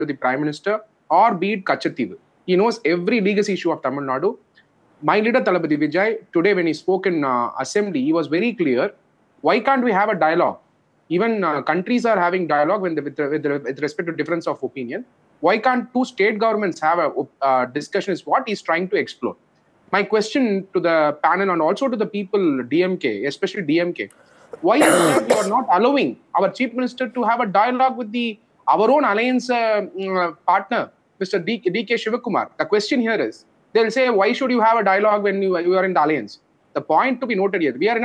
to the Prime Minister or be it Kachativu. He knows every legacy issue of Tamil Nadu. My leader Thalapathy Vijay, today when he spoke in assembly, he was very clear. Why can't we have a dialogue? Even countries are having dialogue with respect to difference of opinion. Why can't two state governments have a discussion is what he's trying to explore. My question to the panel and also to the people, DMK, especially DMK, why is it you are not allowing our Chief Minister to have a dialogue with our own alliance partner, Mr. D.K. Shivakumar? The question here is, they'll say, why should you have a dialogue when you are in the alliance? The point to be noted here, we are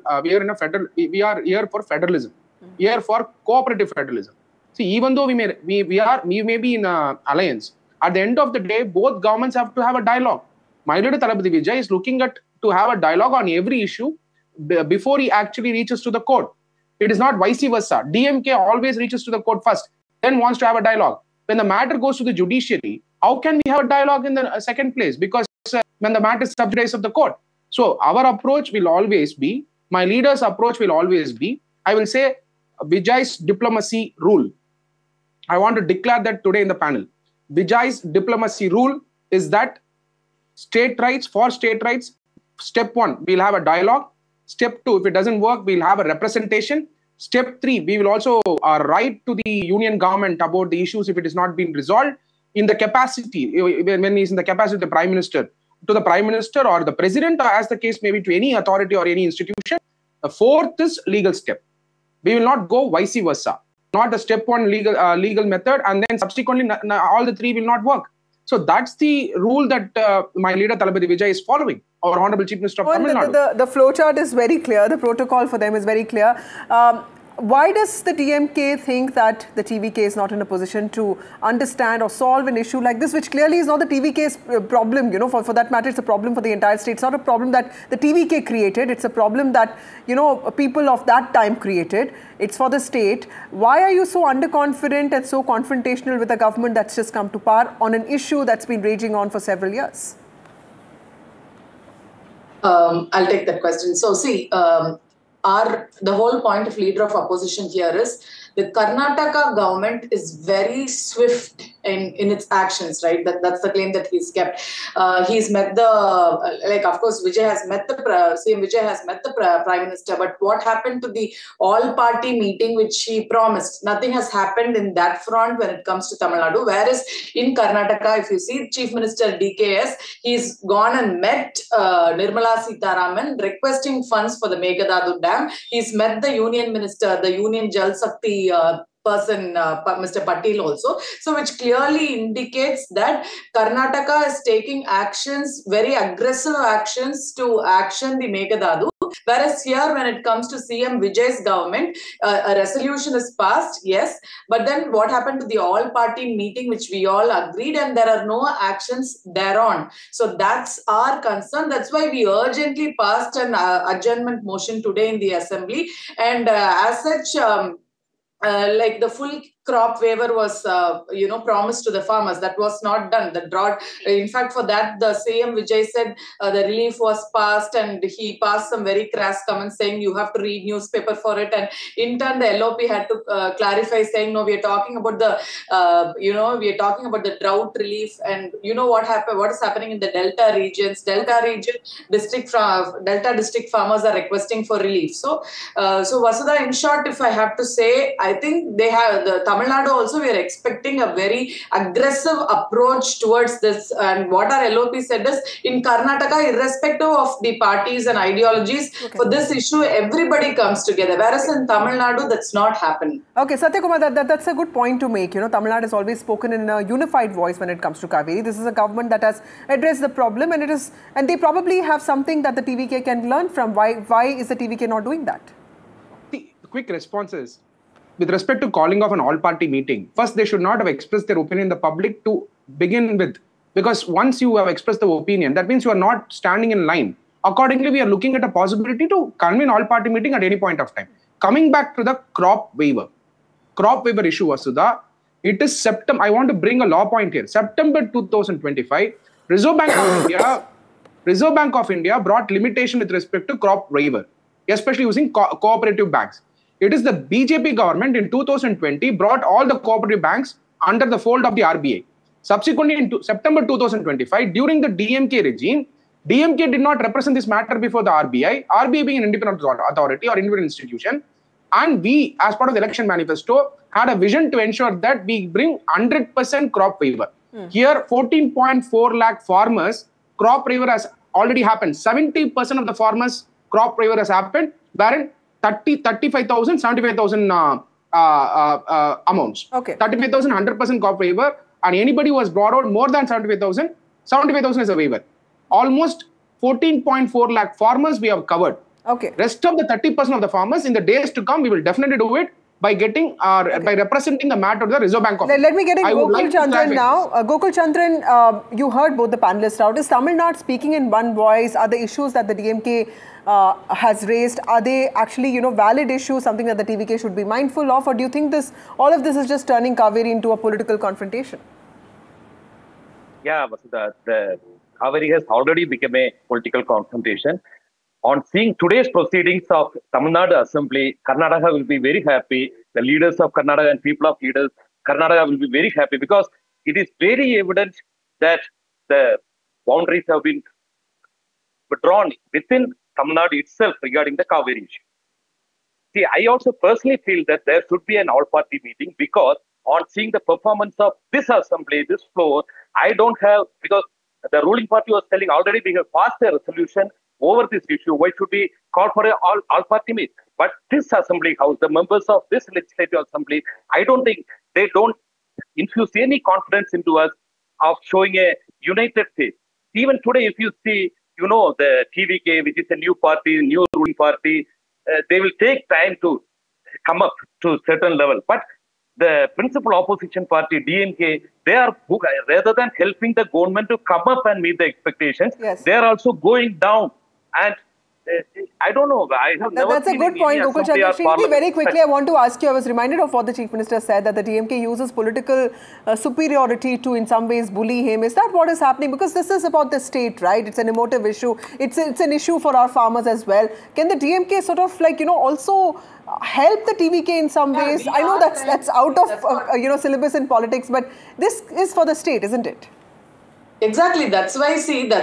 here for federalism. We are for cooperative federalism. See, even though we may be in an alliance, at the end of the day, both governments have to have a dialogue. My leader Thalapathy Vijay is looking to have a dialogue on every issue before he actually reaches to the court. It is not vice versa. DMK always reaches to the court first, then wants to have a dialogue. When the matter goes to the judiciary, how can we have a dialogue in the second place? Because when the matter is subjudice of the court. So our approach will always be, my leader's approach will always be, I will say, Vijay's diplomacy rule. I want to declare that today in the panel. Vijay's diplomacy rule is that state rights, step 1, we'll have a dialogue. Step 2, if it doesn't work, we'll have a representation. Step 3, we will also write to the union government about the issues if it is not being resolved. In the capacity, when he's in the capacity of the Prime Minister, to the Prime Minister or the President, or as the case may be, to any authority or any institution. The 4th is legal step. We will not go vice versa. Not the step 1 legal method, and then subsequently all the 3 will not work. So that's the rule that my leader Thalapathy Vijay is following, our Honorable Chief Minister of Tamil Nadu. The flowchart is very clear. The protocol for them is very clear. Why does the DMK think that the TVK is not in a position to understand or solve an issue like this, which clearly is not the TVK's problem, for that matter, it's a problem for the entire state. It's not a problem that the TVK created. It's a problem that, people of that time created. It's for the state. Why are you so underconfident and so confrontational with a government that's just come to power on an issue that's been raging on for several years? I'll take that question. So see, the whole point of leader of opposition here is the Karnataka government is very swift in its actions, right? That's the claim that he's kept. He's met of course, CM Vijay has met the Prime Minister, but what happened to the all-party meeting which he promised? Nothing has happened in that front when it comes to Tamil Nadu. Whereas in Karnataka, if you see Chief Minister DKS, he's gone and met Nirmala Sitharaman requesting funds for the Meghdadu Dam. He's met the Union Minister, the Union Jal Shakti person, Mr. Patil also. So which clearly indicates that Karnataka is taking actions, very aggressive actions to action the Meghdadu. Whereas here, when it comes to CM Vijay's government, a resolution is passed, yes. But then what happened to the all-party meeting, which we all agreed, and there are no actions thereon. So that's our concern. That's why we urgently passed an adjournment motion today in the assembly. And as such, like the full crop waiver was, promised to the farmers. That was not done. The drought, in fact, for that, the CM Vijay said the relief was passed, and he passed some very crass comments saying you have to read newspaper for it. And in turn, the LOP had to clarify, saying, no, we are talking about the, we are talking about the drought relief. And what happened? What is happening in the Delta regions? Delta district farmers are requesting for relief. So Vasudha, in short, if I have to say, I think they have the Tamil Nadu also, we are expecting a very aggressive approach towards this. And what our LOP said is, in Karnataka, irrespective of the parties and ideologies, for this issue, everybody comes together. Whereas in Tamil Nadu, that's not happening. Okay, Satya Kumar, that's a good point to make. Tamil Nadu has always spoken in a unified voice when it comes to Kaveri. This is a government that has addressed the problem, and they probably have something that the TVK can learn from. Why is the TVK not doing that? The quick response is, with respect to calling off an all-party meeting, first, they should not have expressed their opinion in the public to begin with. Because once you have expressed the opinion, that means you are not standing in line. Accordingly, we are looking at a possibility to convene all-party meeting at any point of time. Coming back to the crop waiver issue, Vasudha, it is September. I want to bring a law point here. September 2025, Reserve Bank of India brought limitation with respect to crop waiver, especially using cooperative banks. It is the BJP government in 2020 brought all the cooperative banks under the fold of the RBI. Subsequently, in September 2025, during the DMK regime, DMK did not represent this matter before the RBI, RBI being an independent authority or independent institution. And we, as part of the election manifesto, had a vision to ensure that we bring 100% crop waiver. Here, 14.4 lakh farmers, crop waiver has already happened. 70% of the farmers' crop waiver has happened, wherein 35,000, 75,000 amounts. Okay. 35,000, 100% crop waiver, and anybody who has borrowed more than 75,000, 75,000 is a waiver. Almost 14.4 lakh farmers we have covered. Okay. Rest of the 30% of the farmers, in the days to come, we will definitely do it by getting by representing the matter to the Reserve Bank of India. Let me get in Gokul Chandran now. Gokul Chandran, you heard both the panelists out. Is Tamil Nadu speaking in one voice? Are the issues that the DMK has raised, are they actually, valid issues, something that the TVK should be mindful of? Or do you think all of this is just turning Kaveri into a political confrontation? Yeah, Vasudha, the Kaveri has already become a political confrontation. On seeing today's proceedings of Tamil Nadu Assembly, Karnataka will be very happy. The leaders of Karnataka and people of leaders, Karnataka will be very happy because it is very evident that the boundaries have been withdrawn within Tamil Nadu itself regarding the Kaveri issue. See, I also personally feel that there should be an all-party meeting because on seeing the performance of this assembly, this floor, I don't have, because the ruling party was telling already we have passed a resolution over this issue. Why should we call for an all-party meeting? But this assembly house, the members of this legislative assembly, I don't think they don't infuse any confidence into us of showing a united face. Even today, if you see, the TVK, which is a new party, new ruling party, they will take time to come up to a certain level. But the principal opposition party, DMK, they are, rather than helping the government to come up and meet the expectations, yes, they are also going down. And I don't know. I have never That's a good point, Gokul Chandran. Very quickly, I want to ask you, I was reminded of what the Chief Minister said, that the DMK uses political superiority to, in some ways, bully him. Is that what is happening? Because this is about the state, right? It's an emotive issue. It's an issue for our farmers as well. Can the DMK sort of also help the TVK in some ways? I know that's out of syllabus in politics, but this is for the state, isn't it? Exactly. That's why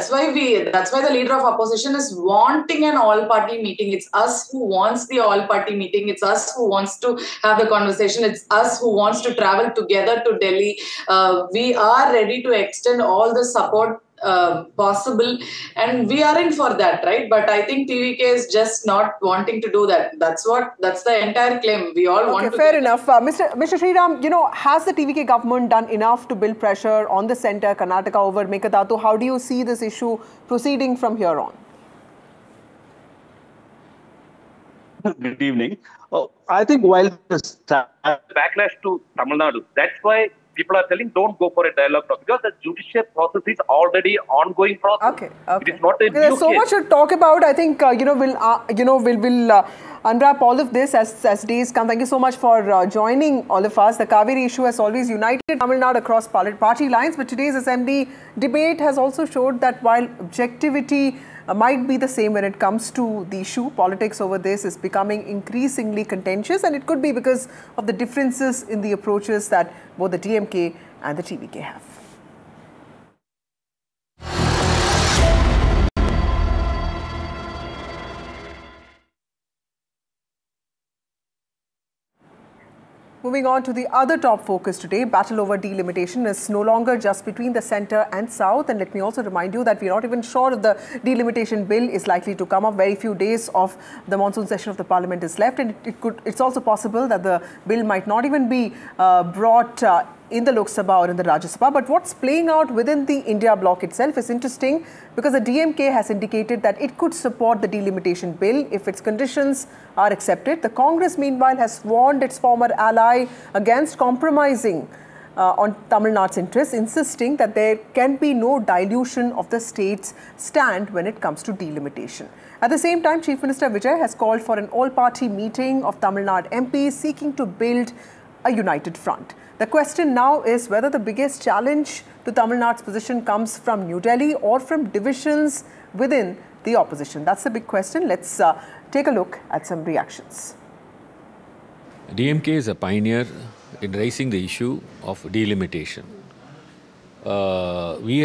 the leader of opposition is wanting an all-party meeting. It's us who wants the all-party meeting. It's us who wants to have the conversation. It's us who wants to travel together to Delhi. We are ready to extend all the support possible, and we are in for that, right? But I think TVK is just not wanting to do that. That's the entire claim. We all want to. Fair enough. Mr. Sriram, has the TVK government done enough to build pressure on the centre, Karnataka, over Mekadatu? How do you see this issue proceeding from here on? Good evening. I think while the backlash to Tamil Nadu, that's why people are telling don't go for a dialogue because the judicial process is already ongoing process. Okay. It is not a new There's so case. much to talk about. I think we'll unwrap all of this as days come. Thank you so much for joining all of us. The Kaveri issue has always united Tamil Nadu across party lines, but today's assembly debate has also showed that while objectivity might be the same when it comes to the issue, politics over this is becoming increasingly contentious, and it could be because of the differences in the approaches that both the DMK and the TVK have. Moving on to the other top focus today, battle over delimitation is no longer just between the centre and south. And let me also remind you that we're not even sure if the delimitation bill is likely to come up. Very few days of the monsoon session of the parliament is left, and it's also possible that the bill might not even be brought in the Lok Sabha or in the Rajya Sabha. But what's playing out within the India bloc itself is interesting, because the DMK has indicated that it could support the delimitation bill if its conditions are accepted. The Congress, meanwhile, has warned its former ally against compromising on Tamil Nadu's interests, insisting that there can be no dilution of the state's stand when it comes to delimitation. At the same time, Chief Minister Vijay has called for an all-party meeting of Tamil Nadu MPs seeking to build a united front. The question now is whether the biggest challenge to Tamil Nadu's position comes from New Delhi or from divisions within the opposition. That's the big question. Let's take a look at some reactions. DMK is a pioneer in raising the issue of delimitation. We